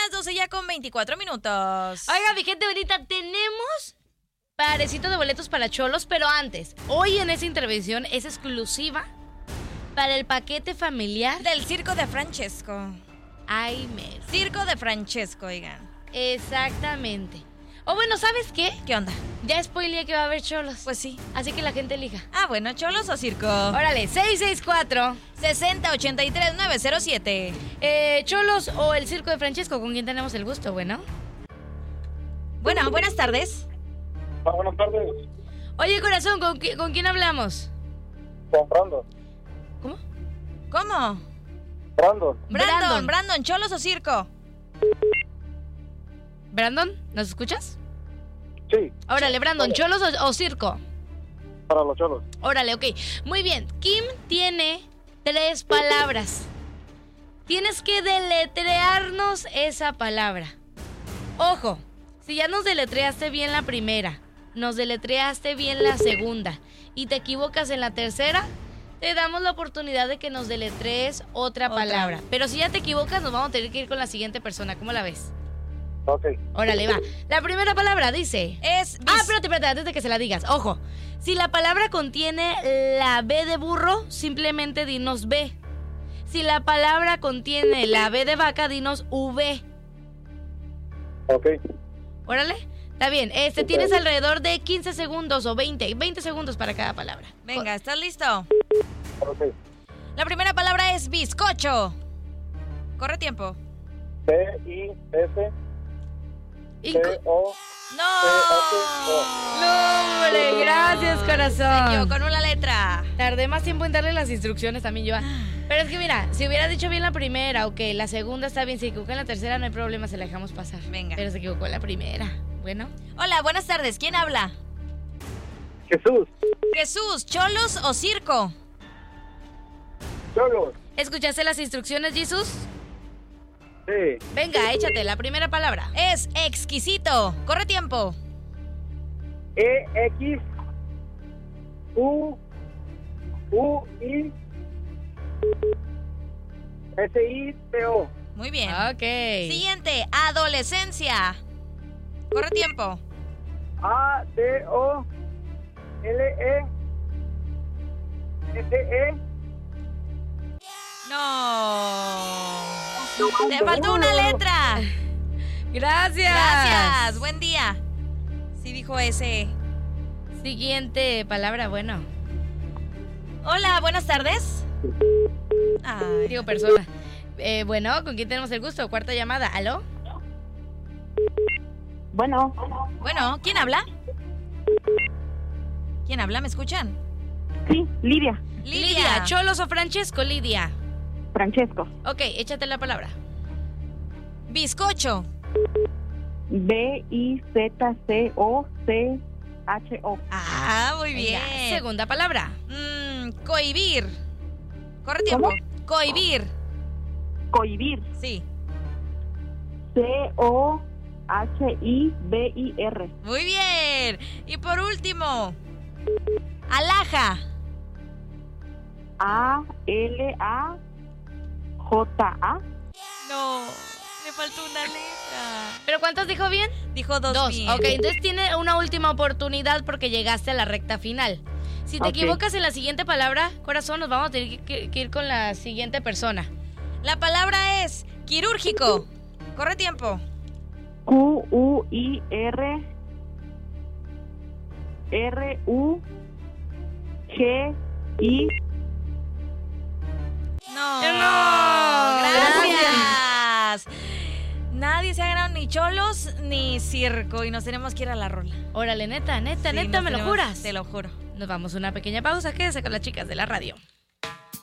las 12 ya con 24 minutos. Oiga, mi gente bonita, tenemos parecito de boletos para cholos, pero antes, hoy en esta intervención es exclusiva para el paquete familiar Del Circo de Francesco. Ay, mero. Circo de Francesco, oigan. Exactamente. O bueno, ¿sabes qué? ¿Qué onda? Ya spoileé que va a haber cholos. Pues sí. Así que la gente elija. Ah, bueno, ¿cholos o circo? Órale, 664. 6083-907. Cholos o el circo de Francesco, ¿con quién tenemos el gusto? Bueno. Bueno, buenas tardes. Buenas tardes. Oye, corazón, ¿con quién hablamos? Con Brandon. ¿Cómo? ¿Cómo? Brandon. Brandon, ¿cholos o circo? ¿Brandon? ¿Nos escuchas? Sí, Órale, Brandon, ¿cholos o circo? para los cholos. Órale, ok. Muy bien. Kim tiene 3 palabras. Tienes que deletrearnos esa palabra. Ojo, si ya nos deletreaste bien la primera, nos deletreaste bien la segunda y te equivocas en la tercera, te damos la oportunidad de que nos deletrees otra palabra. Pero si ya te equivocas, nos vamos a tener que ir con la siguiente persona. ¿Cómo la ves? Ok. Órale, va. La primera palabra dice... Es espérate, antes de que se la digas. Ojo, si la palabra contiene la B de burro, simplemente dinos B. Si la palabra contiene la B de vaca, dinos V. Ok. Órale. Está bien. Tienes alrededor de 15 segundos o 20 segundos para cada palabra. Venga, ¿estás listo? Ok. La primera palabra es bizcocho. Corre tiempo. B-I-S-C-O. ¡No! No, hombre, gracias, corazón. Yo con una letra. Tardé más tiempo en darle las instrucciones también yo. Pero es que mira, si hubiera dicho bien la primera, ok, la segunda está bien, si se equivocó en la tercera no hay problema, se la dejamos pasar. Venga. Pero se equivocó en la primera. Bueno. Hola, buenas tardes. ¿Quién habla? Jesús. Jesús, ¿cholos o circo? Cholos. ¿Escuchaste las instrucciones, Jesús? Sí. Venga, échate la primera palabra. Es exquisito. Corre tiempo. E-X-U-U-I-S-I-T-O. Muy bien. Ok. Siguiente, adolescencia. Corre tiempo. A-D-O-L-E-S-E. No. Te faltó una letra. Gracias. Gracias. Buen día. Sí dijo ese. Siguiente palabra, bueno. Hola, buenas tardes. Ay, Digo persona. Bueno, ¿con quién tenemos el gusto? Cuarta llamada. ¿Aló? Bueno, bueno, ¿quién habla? ¿Me escuchan? sí, Lidia, Lidia. ¿Cholos o Francesco, Lidia? Francesco. Ok, échate la palabra. Bizcocho. B-I-Z-C-O-C-H-O. Ah, muy bien. Venga, segunda palabra. Cohibir. Corre tiempo. ¿Cómo? Cohibir. Cohibir. Sí. C-O-H-I-B-I-R. Muy bien. Y por último, alhaja. A-L-A-J-A. No, me faltó una letra. ¿Pero cuántos dijo bien? Dijo dos. Bien. Ok, entonces tiene una última oportunidad porque llegaste a la recta final. Si te Ok. equivocas en la siguiente palabra, corazón, nos vamos a tener que ir con la siguiente persona. La palabra es quirúrgico. Corre tiempo. Q-U-I-R R-U-G-I. No. Gracias. Nadie se ha ganado ni cholos ni circo y nos tenemos que ir a la rola. Órale, neta, Sí, ¿me nos lo tenemos- juras? Te lo juro. Nos vamos a una pequeña pausa, quédese con las chicas de la radio.